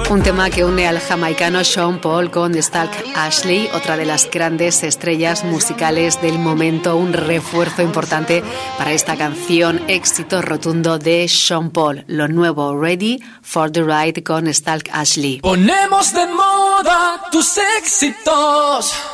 Un tema que une al jamaicano Sean Paul con Stalk Ashley, otra de las grandes estrellas musicales del momento, un refuerzo importante para esta canción, éxito rotundo de Sean Paul, lo nuevo Ready for the Ride con Stalk Ashley. Ponemos de moda tus éxitos,